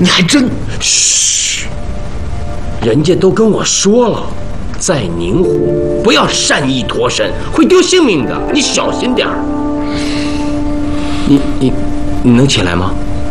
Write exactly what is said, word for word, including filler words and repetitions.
你还真…… 嘘，人家都跟我说了，在宁湖不要善意脱身，会丢性命的，你小心点儿。你你你能起来吗？